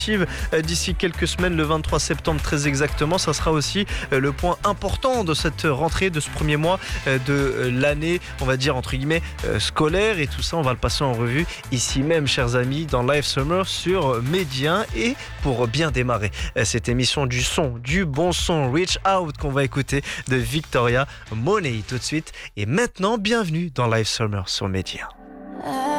d'ici quelques semaines, le 23 septembre très exactement. Ça sera aussi le point important de cette rentrée, de ce premier mois de l'année, on va dire entre guillemets scolaire, et tout ça on va le passer en revue ici même, chers amis, dans Live Summer sur Média. Et pour bien démarrer cette émission du son, du bon son, Reach Out, qu'on va écouter de Victoria Monet tout de suite. Et maintenant, bienvenue dans Live Summer sur Média.